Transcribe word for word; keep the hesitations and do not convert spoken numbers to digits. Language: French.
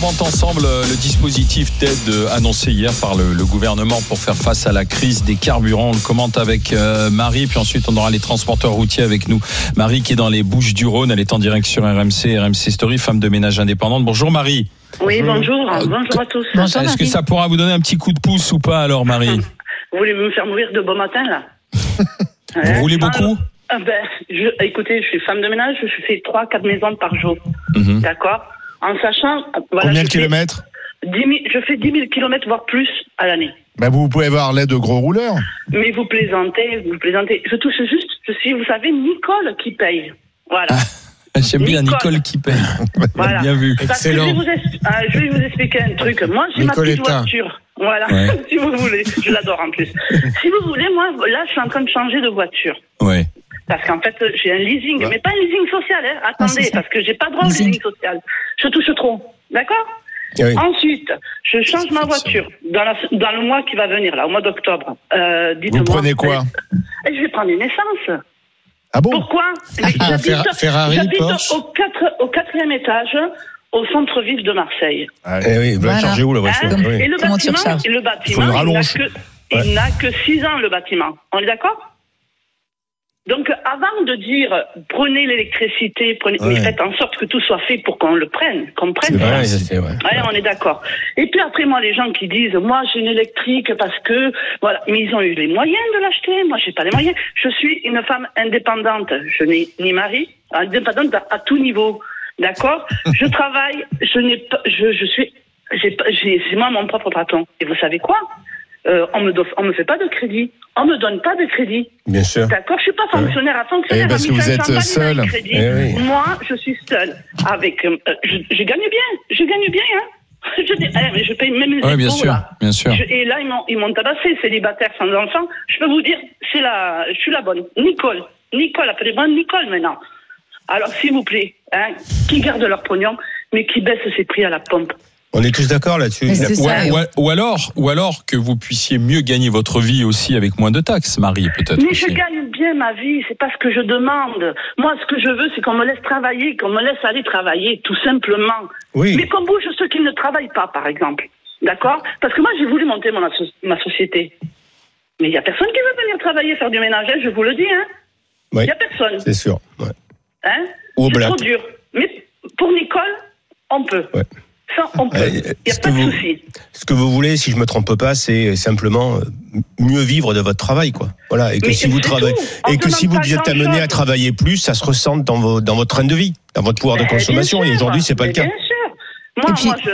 commente ensemble le dispositif d'aide annoncé hier par le, le gouvernement pour faire face à la crise des carburants. On le commente avec euh, Marie, puis ensuite on aura les transporteurs routiers avec nous. Marie qui est dans les Bouches-du-Rhône, elle est en direct sur R M C, R M C Story, femme de ménage indépendante. Bonjour Marie. Oui, bonjour, euh, bonjour à tous. Bonjour, Est-ce Marie. que ça pourra vous donner un petit coup de pouce ou pas alors Marie? Vous voulez me faire mourir de bon matin là? Vous ouais. roulez beaucoup? Ah ben, je, écoutez, je suis femme de ménage, je fais trois quatre maisons par jour. Mm-hmm. D'accord? En sachant... Voilà, combien de kilomètres? dix mille, je fais dix mille kilomètres, voire plus, à l'année. Ben vous pouvez avoir l'aide de gros rouleurs. Mais vous plaisantez, vous plaisantez. Je touche juste, je suis, vous savez, Nicole qui paye. Voilà. Ah, j'aime Nicole. bien Nicole qui paye. Voilà. Bien vu. Excellent. Je vais, vous es- ah, je vais vous expliquer un truc. Moi, j'ai Nicoletta. ma petite voiture. Voilà, ouais. Si vous voulez. Je l'adore en plus. Si vous voulez, moi, là, je suis en train de changer de voiture. Ouais. Parce qu'en fait, j'ai un leasing, ouais. mais pas un leasing social, hein. Attendez, ah, parce que j'ai pas droit au leasing. leasing social. Je touche trop. D'accord? Oui. Ensuite, je change ma voiture dans, la, dans le mois qui va venir, là, au mois d'octobre. Euh, dites-moi. Vous prenez quoi? Et je vais prendre une essence. Ah bon? Pourquoi? J'habite, Ferrari, j'habite Porsche. au, quatre, au quatrième étage, au centre-ville de Marseille. Ah, eh oui, vous voilà. la chargez où la voiture? Hein? Oui. Et le Comment bâtiment, et le bâtiment il, n'a que, ouais. il n'a que six ans, le bâtiment. On est d'accord? Donc, avant de dire prenez l'électricité, prenez, ouais. mais faites en sorte que tout soit fait pour qu'on le prenne, qu'on prenne. C'est vrai, c'est vrai. Ouais, on est d'accord. Et puis après, moi, les gens qui disent, moi, j'ai une électrique parce que, voilà, mais ils ont eu les moyens de l'acheter. Moi, j'ai pas les moyens. Je suis une femme indépendante. Je n'ai ni mari, indépendante à, à tout niveau. D'accord? Je travaille, je n'ai pas, je, je suis, j'ai, j'ai, c'est moi mon propre patron. Et vous savez quoi? Euh, on me do- on me fait pas de crédit, on me donne pas de crédit. Bien sûr. D'accord, je suis pas fonctionnaire à fonctionnaire. Et parce que vous êtes seule. Eh oui. Moi, je suis seule. Avec, euh, je, je gagne bien, je gagne bien, hein. Je, eh, je paye même les oui, impôts, bien sûr, là. Bien sûr. Je, et là, ils m'ont, ils m'ont tabassé, célibataire sans enfant. Je peux vous dire, c'est la, je suis la bonne. Nicole, Nicole, appelez-moi Nicole maintenant. Alors, s'il vous plaît, hein, qui garde leur pognon, mais qui baisse ses prix à la pompe. On est tous d'accord là-dessus. Ou, ou, ou alors, ou alors que vous puissiez mieux gagner votre vie aussi avec moins de taxes, Marie, peut-être. Mais aussi. je gagne bien ma vie, c'est pas ce que je demande. Moi, ce que je veux, c'est qu'on me laisse travailler, qu'on me laisse aller travailler, tout simplement. Oui. Mais qu'on bouge ceux qui ne travaillent pas, par exemple. D'accord? Parce que moi, j'ai voulu monter mon asso- ma société. Mais il y a personne qui veut venir travailler, faire du ménage, je vous le dis, hein. Il oui. y a personne. C'est sûr. Ouais. Hein? Ou au c'est black. trop dur. Mais pour Nicole, on peut. Ouais. Ça, on peut. Il n'y a pas de souci. Ce que vous voulez, si je me trompe pas, c'est simplement mieux vivre de votre travail, quoi. Voilà. Et que Mais si vous travaillez, et que si vous êtes amené à travailler plus, ça se ressente dans vos, dans votre train de vie, dans votre pouvoir ben, de consommation. Et aujourd'hui, c'est pas mais le cas. Bien sûr. Moi, puis... moi, je